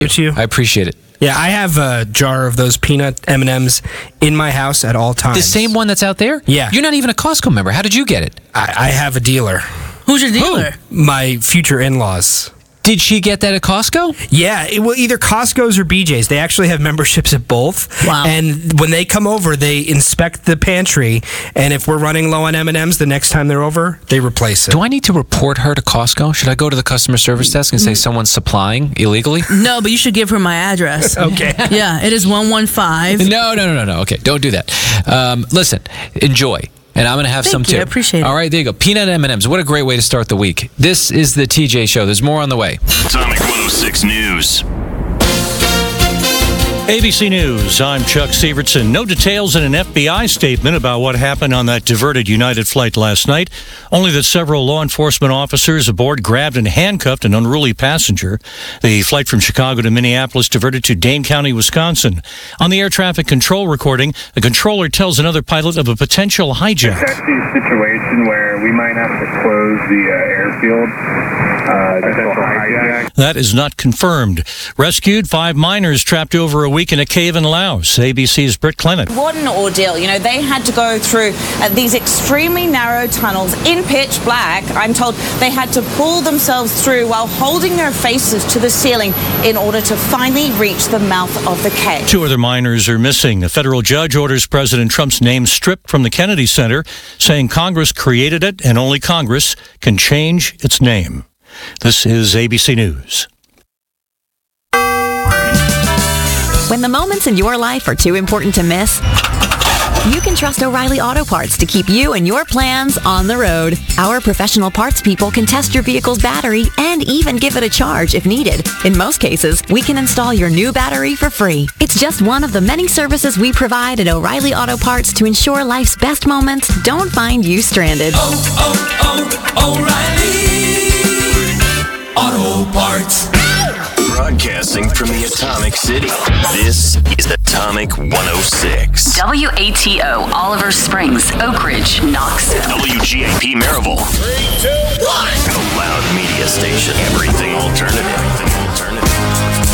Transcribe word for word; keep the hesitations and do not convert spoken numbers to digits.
To you. I appreciate it. Yeah, I have a jar of those peanut M and M's in my house at all times. The same one that's out there? Yeah. You're not even a Costco member. How did you get it? I, I have a dealer. Who's your dealer? My future in-laws. Did she get that at Costco? Yeah, it, well, either Costco's or B J's. They actually have memberships at both. Wow. And when they come over, they inspect the pantry, and if we're running low on M and M's the next time they're over, they replace it. Do I need to report her to Costco? Should I go to the customer service desk and say someone's supplying illegally? No, but you should give her my address. Okay. Yeah, it is one one five. No, no, no, no, no. Okay, don't do that. Um, listen, enjoy. And I'm going to have Thank some you, too. I appreciate it. All right, there you go. Peanut M and M's. What a great way to start the week. This is the T J Show. There's more on the way. Atomic one oh six News. A B C News, I'm Chuck Severson. No details in an F B I statement about what happened on that diverted United flight last night, only that several law enforcement officers aboard grabbed and handcuffed an unruly passenger. The flight from Chicago to Minneapolis diverted to Dane County, Wisconsin. On the air traffic control recording, the controller tells another pilot of a potential hijack. It's actually a situation where we might have to close the uh, airfield. Uh, potential hijack. That is not confirmed. Rescued five miners trapped over a week in a cave in Laos. A B C's Britt Clement. What an ordeal. You know, they had to go through uh, these extremely narrow tunnels in pitch black. I'm told they had to pull themselves through while holding their faces to the ceiling in order to finally reach the mouth of the cave. Two other miners are missing. A federal judge orders President Trump's name stripped from the Kennedy Center, saying Congress created it and only Congress can change its name. This is A B C News. When the moments in your life are too important to miss, you can trust O'Reilly Auto Parts to keep you and your plans on the road. Our professional parts people can test your vehicle's battery and even give it a charge if needed. In most cases, we can install your new battery for free. It's just one of the many services we provide at O'Reilly Auto Parts to ensure life's best moments don't find you stranded. Oh, oh, oh, O'Reilly Auto Parts. Broadcasting from the Atomic City, this is Atomic one oh six. W A T O, Oliver Springs, Oak Ridge, Knoxville. W G A P Maryville. Three, two, one. A loud media station. Everything alternative. Everything alternative.